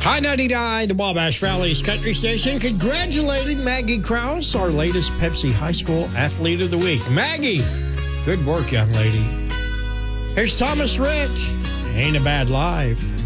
I-99, the Wabash Valley's country station, congratulating Maggie Krause, our latest Pepsi High School Athlete of the Week. Maggie, good work, young lady. Here's Thomas Rich. Ain't a Bad Life.